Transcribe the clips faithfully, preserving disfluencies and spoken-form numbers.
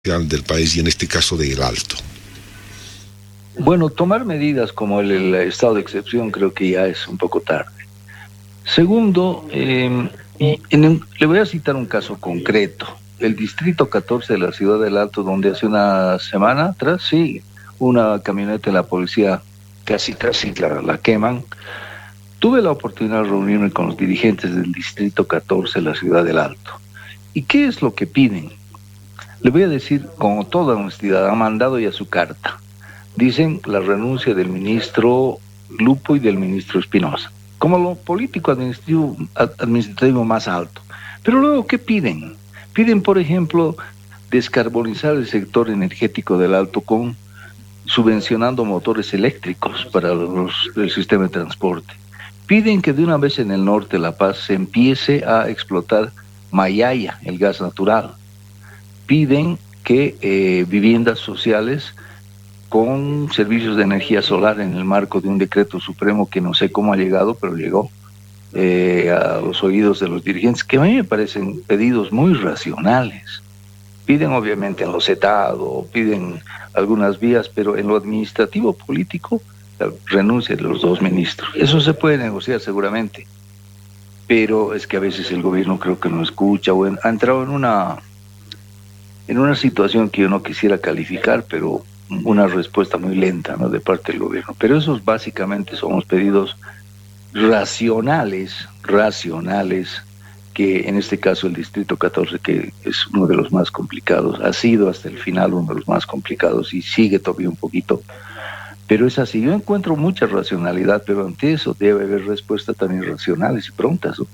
del país y en este caso de El Alto? Bueno, tomar medidas como el, el estado de excepción creo que ya es un poco tarde. Segundo, eh, en un, le voy a citar un caso concreto. El distrito catorce de la ciudad del Alto, donde hace una semana atrás, sí, una camioneta de la policía casi, casi la, la queman. Tuve la oportunidad de reunirme con los dirigentes del distrito catorce de la ciudad del Alto. ¿Y qué es lo que piden? Le voy a decir con toda honestidad, han mandado ya su carta. Dicen la renuncia del ministro Lupo y del ministro Espinosa, como lo político administrativo, administrativo más alto. Pero luego, ¿qué piden? Piden, por ejemplo, descarbonizar el sector energético del Alto con subvencionando motores eléctricos para los, el sistema de transporte. Piden que de una vez en el norte de La Paz se empiece a explotar Mayaya, el gas natural. Piden que eh, viviendas sociales con servicios de energía solar en el marco de un decreto supremo que no sé cómo ha llegado, pero llegó eh, a los oídos de los dirigentes, que a mí me parecen pedidos muy racionales. Piden obviamente en lo cetado, piden algunas vías, pero en lo administrativo político, la renuncia de los dos ministros. Eso se puede negociar seguramente, pero es que a veces el gobierno creo que no escucha o en, ha entrado en una... en una situación que yo no quisiera calificar, pero una respuesta muy lenta, ¿no?, de parte del gobierno. Pero esos básicamente son los pedidos racionales, racionales, que en este caso el Distrito catorce, que es uno de los más complicados, ha sido hasta el final uno de los más complicados y sigue todavía un poquito. Pero es así, yo encuentro mucha racionalidad, pero ante eso debe haber respuestas también racionales y prontas, ¿no?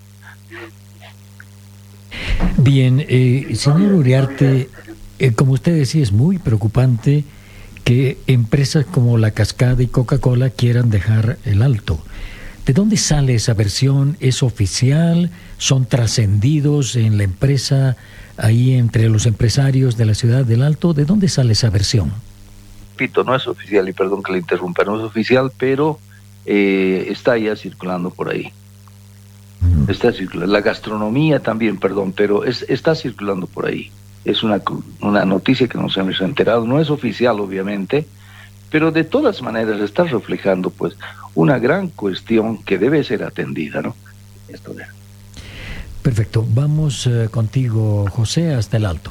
Bien, eh, señor Uriarte, eh, como usted decía, es muy preocupante que empresas como La Cascada y Coca-Cola quieran dejar El Alto. ¿De dónde sale esa versión? ¿Es oficial? ¿Son trascendidos en la empresa, ahí entre los empresarios de la ciudad del Alto? ¿De dónde sale esa versión? Repito, no es oficial, y perdón que le interrumpa, no es oficial, pero eh, está ya circulando por ahí. Mm. Está circulando. La gastronomía también, perdón, pero es, está circulando por ahí. Es una, una noticia que nos hemos enterado, no es oficial obviamente, pero de todas maneras está reflejando pues una gran cuestión que debe ser atendida, ¿no? Esto de... Perfecto, vamos eh, contigo, José, hasta El Alto.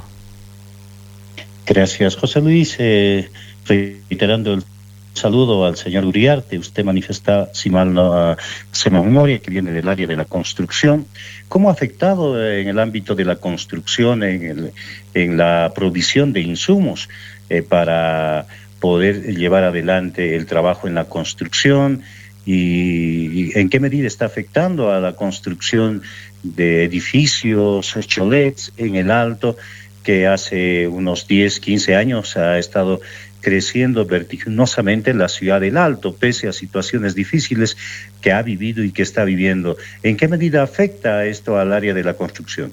Gracias, José Luis, eh, reiterando el saludo al señor Uriarte. Usted manifiesta, si mal no uh, se me memoria, que viene del área de la construcción. ¿Cómo ha afectado eh, en el ámbito de la construcción, en, el, en la provisión de insumos eh, para poder llevar adelante el trabajo en la construcción? Y, y en qué medida está afectando a la construcción de edificios, cholets en El Alto, que hace unos diez, quince años ha estado creciendo vertiginosamente la ciudad del Alto, pese a situaciones difíciles que ha vivido y que está viviendo. ¿En qué medida afecta esto al área de la construcción?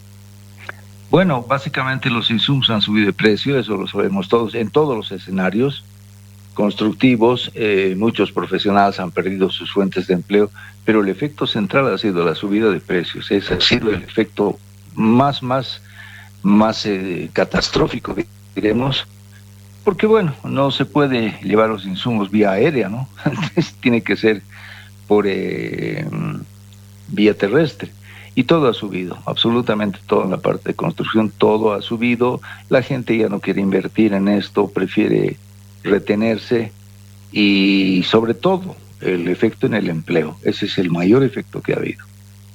Bueno, básicamente los insumos han subido de precio, eso lo sabemos todos, en todos los escenarios constructivos. Eh, muchos profesionales han perdido sus fuentes de empleo, pero el efecto central ha sido la subida de precios. Ese ha sido el efecto más, más, más eh, catastrófico, diremos. Porque bueno, no se puede llevar los insumos vía aérea, ¿no? Tiene que ser por eh, vía terrestre. Y todo ha subido, absolutamente todo en la parte de construcción, todo ha subido. La gente ya no quiere invertir en esto, prefiere retenerse y sobre todo el efecto en el empleo. Ese es el mayor efecto que ha habido.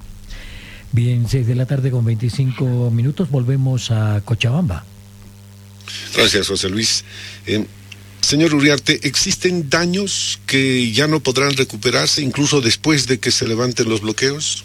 Bien, seis de la tarde con veinticinco minutos, volvemos a Cochabamba. Gracias, José Luis. Eh, señor Uriarte, ¿existen daños que ya no podrán recuperarse incluso después de que se levanten los bloqueos?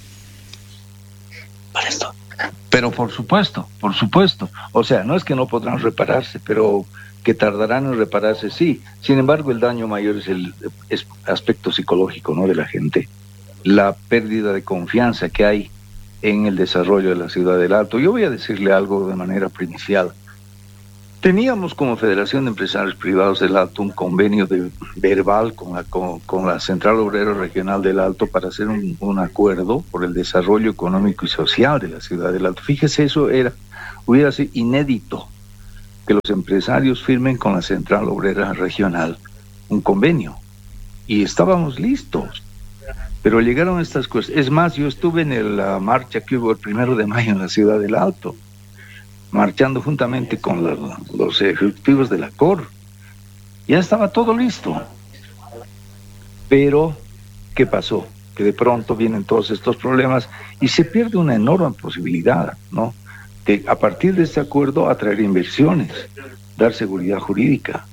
Para esto. Pero por supuesto, por supuesto. O sea, no es que no podrán repararse, pero que tardarán en repararse, sí. Sin embargo, el daño mayor es el es aspecto psicológico, ¿no?, de la gente. La pérdida de confianza que hay en el desarrollo de la ciudad del Alto. Yo voy a decirle algo de manera primicial. Teníamos como Federación de Empresarios Privados del Alto un convenio de, verbal con la, con, con la Central Obrera Regional del Alto para hacer un, un acuerdo por el desarrollo económico y social de la ciudad del Alto. Fíjese, eso era, hubiera sido inédito que los empresarios firmen con la Central Obrera Regional un convenio. Y estábamos listos. Pero llegaron estas cosas. Es más, yo estuve en la marcha que hubo el primero de mayo en la ciudad del Alto, marchando juntamente con la, los ejecutivos de la C O R. Ya estaba todo listo. Pero, ¿qué pasó? Que de pronto vienen todos estos problemas y se pierde una enorme posibilidad, ¿no?, de, a partir de este acuerdo, atraer inversiones, dar seguridad jurídica.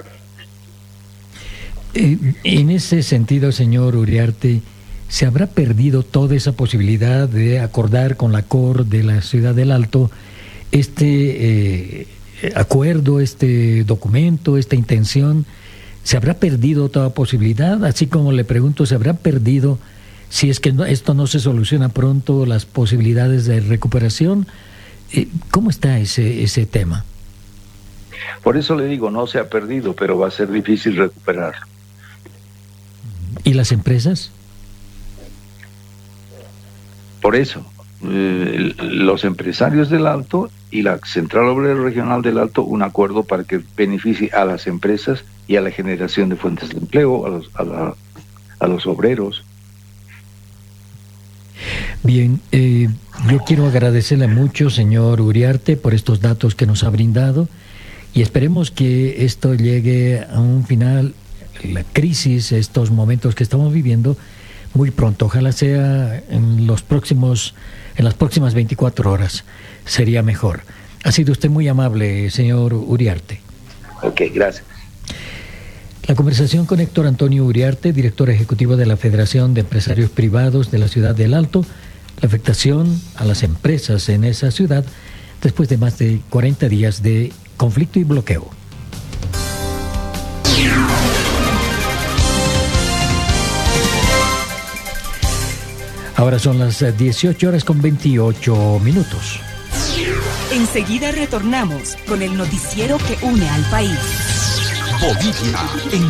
Eh, en ese sentido, señor Uriarte, ¿se habrá perdido toda esa posibilidad de acordar con la C O R de la Ciudad del Alto este eh, acuerdo, este documento, esta intención? ¿Se habrá perdido toda posibilidad? Así como le pregunto, ¿se habrá perdido, si es que no, esto no se soluciona pronto, las posibilidades de recuperación? Eh, ¿Cómo está ese, ese tema? Por eso le digo, no se ha perdido, pero va a ser difícil recuperarlo. ¿Y las empresas? Por eso, eh, los empresarios del Alto y la Central Obrera Regional del Alto, un acuerdo para que beneficie a las empresas y a la generación de fuentes de empleo, a los, a la, a los obreros. Bien, eh, yo quiero agradecerle mucho, señor Uriarte, por estos datos que nos ha brindado y esperemos que esto llegue a un final, la crisis, estos momentos que estamos viviendo, muy pronto. Ojalá sea en los próximos, en las próximas veinticuatro horas, sería mejor. Ha sido usted muy amable, señor Uriarte. Ok, gracias. La conversación con Héctor Antonio Uriarte, director ejecutivo de la Federación de Empresarios Privados de la Ciudad del Alto, la afectación a las empresas en esa ciudad después de más de cuarenta días de conflicto y bloqueo. Ahora son las dieciocho horas con veintiocho minutos. Enseguida retornamos con el noticiero que une al país. Bolivia en